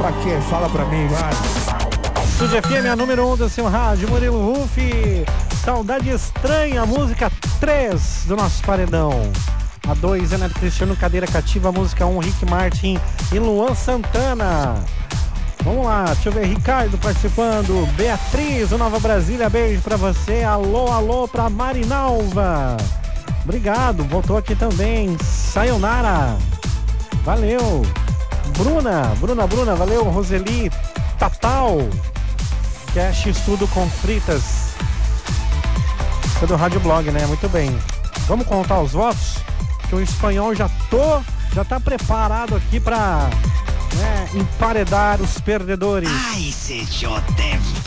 Pra quê? Fala pra mim, vai. Estúdio FM, a número 1 do seu rádio, Murilo Rufi. Saudade Estranha, música 3 do nosso paredão. A 2, Renato Cristiano, Cadeira Cativa. A música 1, Rick Martin e Luan Santana. Vamos lá, deixa eu ver, Ricardo participando. Beatriz, do Nova Brasília, beijo pra você. Alô, alô pra Marinalva. Obrigado, voltou aqui também. Sayonara, valeu. Bruna, valeu. Roseli, Tatal, Cash Estudo com Fritas. Isso é do Rádio Blog, né? Muito bem. Vamos contar os votos? Que o espanhol já tá preparado aqui pra emparedar os perdedores. Ai, se eu te